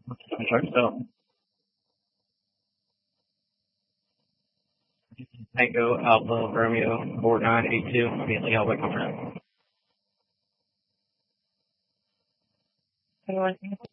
So, Tango Alpha Romeo 4982, immediately I'll wait for